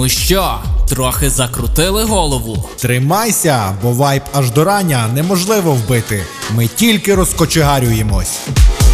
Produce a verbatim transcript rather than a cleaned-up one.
Ну що, трохи закрутили голову? Тримайся, бо вайп аж до рання неможливо вбити. Ми тільки розкочегарюємось.